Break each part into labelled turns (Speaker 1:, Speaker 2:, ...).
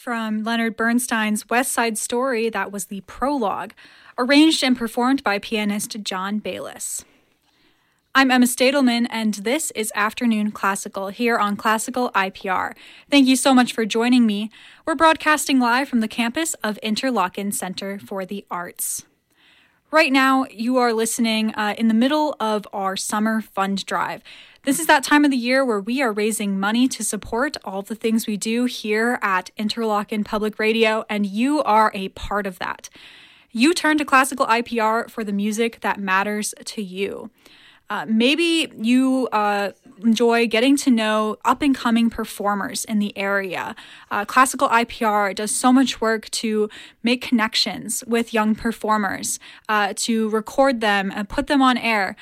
Speaker 1: From Leonard Bernstein's West Side Story, that was the prologue, arranged and performed by pianist John Bayliss. I'm Emma Stadelman, and this is Afternoon Classical here on Classical IPR. Thank you so much for joining me. We're broadcasting live from the campus of Interlochen Center for the Arts. Right now, you are listening in the middle of our summer fund drive. This is that time of the year where we are raising money to support all the things we do here at Interlochen Public Radio, and you are a part of that. You turn to Classical IPR for the music that matters to you. Maybe you enjoy getting to know up-and-coming performers in the area. Classical IPR does so much work to make connections with young performers, to record them and put them on air,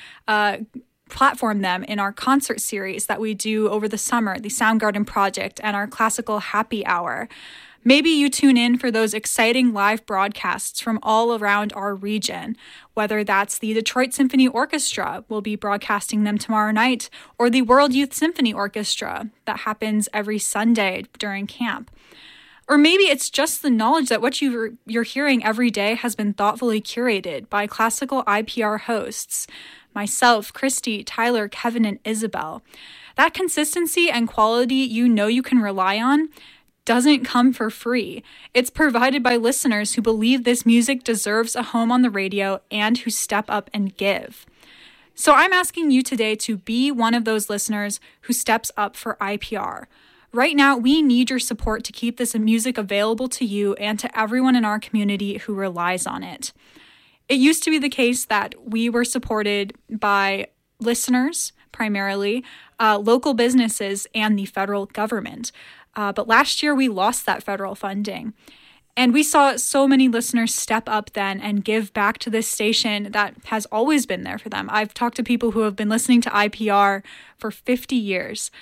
Speaker 1: platform them in our concert series that we do over the summer, the Soundgarden Project and our Classical Happy Hour. Maybe you tune in for those exciting live broadcasts from all around our region, whether that's the Detroit Symphony Orchestra, we'll be broadcasting them tomorrow night, or the World Youth Symphony Orchestra that happens every Sunday during camp. Or maybe it's just the knowledge that what you're hearing every day has been thoughtfully curated by Classical IPR hosts, myself, Christy, Tyler, Kevin, and Isabel. That consistency and quality you know you can rely on doesn't come for free. It's provided by listeners who believe this music deserves a home on the radio and who step up and give. So I'm asking you today to be one of those listeners who steps up for IPR. Right now, we need your support to keep this music available to you and to everyone in our community who relies on it. It used to be the case that we were supported by listeners, primarily, local businesses, and the federal government. But last year, we lost that federal funding. And we saw so many listeners step up then and give back to this station that has always been there for them. I've talked to people who have been listening to IPR for 50 years.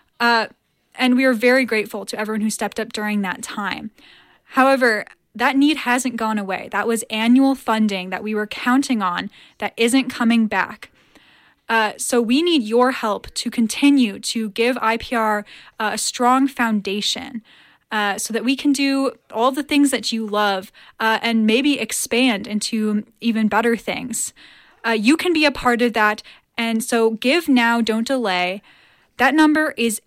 Speaker 1: And we are very grateful to everyone who stepped up during that time. However, that need hasn't gone away. That was annual funding that we were counting on that isn't coming back. So we need your help to continue to give IPR a strong foundation so that we can do all the things that you love and maybe expand into even better things. You can be a part of that, and so give now, don't delay. That number is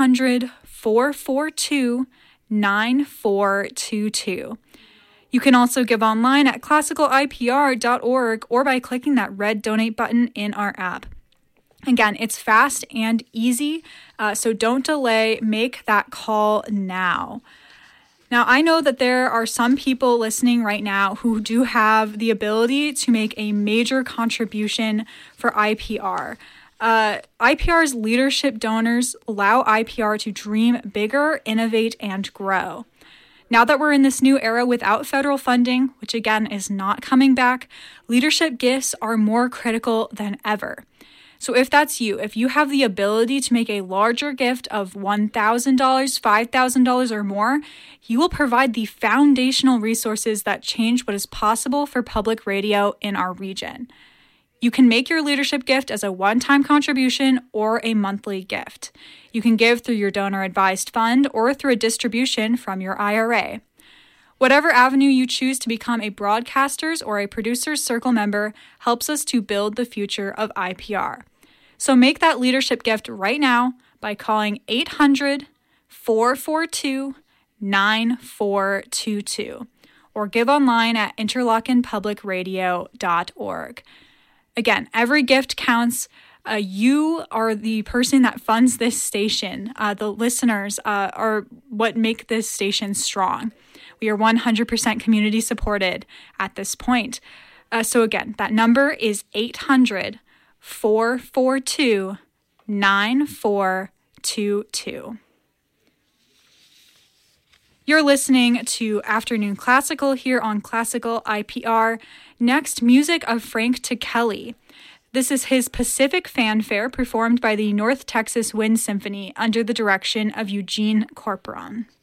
Speaker 1: 800-442-9422. You can also give online at classicalipr.org or by clicking that red donate button in our app. Again, it's fast and easy, so don't delay. Make that call now. Now, I know that there are some people listening right now who do have the ability to make a major contribution for IPR. IPR's leadership donors allow IPR to dream bigger, innovate, and grow. Now that we're in this new era without federal funding, which again is not coming back, leadership gifts are more critical than ever. So if that's you, if you have the ability to make a larger gift of $1,000, $5,000 or more, you will provide the foundational resources that change what is possible for public radio in our region. You can make your leadership gift as a one-time contribution or a monthly gift. You can give through your donor-advised fund or through a distribution from your IRA. Whatever avenue you choose to become a Broadcasters or a Producers Circle member helps us to build the future of IPR. So make that leadership gift right now by calling 800-442-9422 or give online at interlochenpublicradio.org. Again, every gift counts. You are the person that funds this station. The listeners are what make this station strong. We are 100% community supported at this point. So again, that number is 800-442-9422. You're listening to Afternoon Classical here on Classical IPR. Next, music of Frank Ticheli. This is his Pacific Fanfare performed by the North Texas Wind Symphony under the direction of Eugene Corporon.